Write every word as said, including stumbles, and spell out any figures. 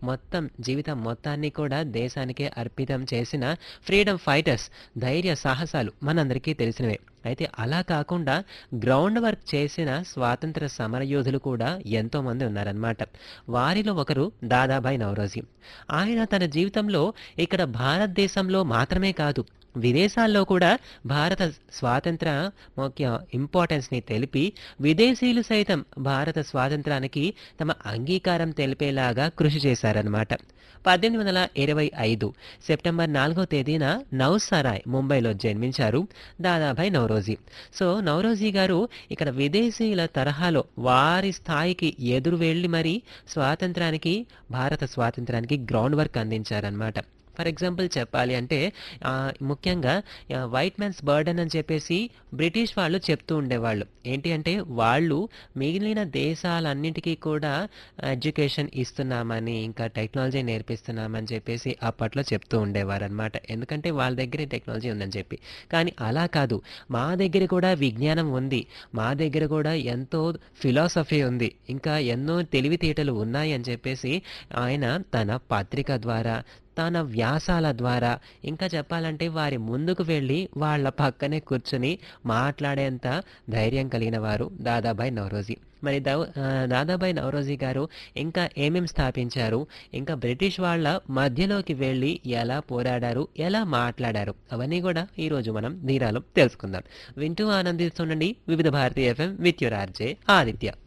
మొత్తం జీవితం మొత్తాన్ని కూడా దేశానికే అర్పితం చేసిన ఫ్రీడమ్ ఫైటర్స్ ధైర్య సాహసాలు మనందరికీ తెలిసినవే. అయితే అలా కాకుండా గ్రౌండ్ వర్క్ చేసిన స్వాతంత్ర సమరయోధులు కూడా ఎంతోమంది ఉన్నారనమాట. వారిలో ఒకరు దాదాబాయి నౌరోజీ. ఆయన తన జీవితంలో ఇక్కడ భారతదేశంలో మాత్రమే కాదు, విదేశాల్లో కూడా భారత స్వాతంత్ర ముఖ్య ఇంపార్టెన్స్ని తెలిపి విదేశీయులు సైతం భారత స్వాతంత్రానికి తమ అంగీకారం తెలిపేలాగా కృషి చేశారనమాట. పద్దెనిమిది వందల ఇరవై ఐదు సెప్టెంబర్ నాలుగో తేదీన నౌసరాయ్ ముంబైలో జన్మించారు దాదాభాయ్ నౌరోజీ. సో నౌరోజీ గారు ఇక్కడ విదేశీయుల తరహాలో వారి స్థాయికి ఎదురు వెళ్ళి మరీ స్వాతంత్రానికి భారత స్వాతంత్రానికి గ్రౌండ్ వర్క్ అందించారనమాట. ఫర్ ఎగ్జాంపుల్ చెప్పాలి అంటే ఆ, ముఖ్యంగా ఆ, వైట్ మ్యాన్స్ బర్డెన్ అని చెప్పేసి బ్రిటిష్ వాళ్ళు చెప్తూ ఉండేవాళ్ళు. ఏంటి అంటే వాళ్ళు మిగిలిన దేశాలన్నింటికీ కూడా ఎడ్యుకేషన్ ఇస్తున్నామని, ఇంకా టెక్నాలజీ నేర్పిస్తున్నామని చెప్పేసి అప్పట్లో చెప్తూ ఉండేవారు అనమాట. ఎందుకంటే వాళ్ళ దగ్గరే టెక్నాలజీ ఉందని చెప్పి. కానీ అలా కాదు, మా దగ్గర కూడా విజ్ఞానం ఉంది, మా దగ్గర కూడా ఎంతో ఫిలాసఫీ ఉంది, ఇంకా ఎన్నో తెలివితేటలు ఉన్నాయి అని చెప్పేసి ఆయన తన పత్రిక ద్వారా, తన వ్యాసాల ద్వారా, ఇంకా చెప్పాలంటే వారి ముందుకు వెళ్ళి వాళ్ళ పక్కనే కూర్చుని మాట్లాడేంత ధైర్యం కలిగిన వారు దాదాబాయి నౌరోజీ. మరి దౌ ఆ, దాదాబాయి నౌరోజీ గారు ఇంకా ఏమేం స్థాపించారు, ఇంకా బ్రిటిష్ వాళ్ళ మధ్యలోకి వెళ్ళి ఎలా పోరాడారు, ఎలా మాట్లాడారు, అవన్నీ కూడా ఈరోజు మనం ధీరాలో తెలుసుకుందాం. వింటూ ఆనందిస్తుండండి వివిధ Bharati FM with your RJ Aditya.